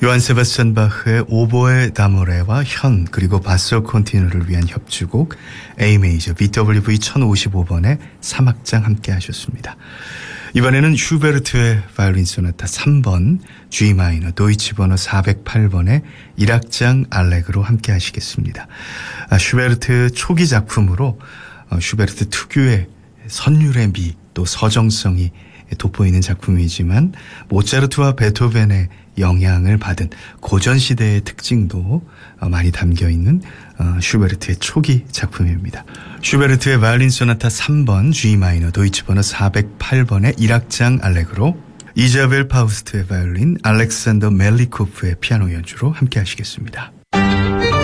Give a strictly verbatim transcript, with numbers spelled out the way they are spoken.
요한 세바스찬 바흐의 오보에 다모레와 현 그리고 바sso 콘티뉴를 위한 협주곡 A 메이저 비더블유브이 천오십오 번의 삼 악장 함께 하셨습니다. 이번에는 슈베르트의 바이올린 소나타 삼 번 G 마이너 도이치 번호 사백팔 번의 일 악장 알레그로 함께 하시겠습니다. 아, 슈베르트 초기 작품으로 어, 슈베르트 특유의 선율의 미 또 서정성이 돋보이는 작품이지만 모차르트와 베토벤의 영향을 받은 고전시대의 특징도 많이 담겨있는 슈베르트의 초기 작품입니다. 슈베르트의 바이올린 소나타 삼 번 G 마이너 도이치 번호 사백팔 번의 일 악장 알레그로, 이자벨 파우스트의 바이올린, 알렉산더 멜리코프의 피아노 연주로 함께 하시겠습니다.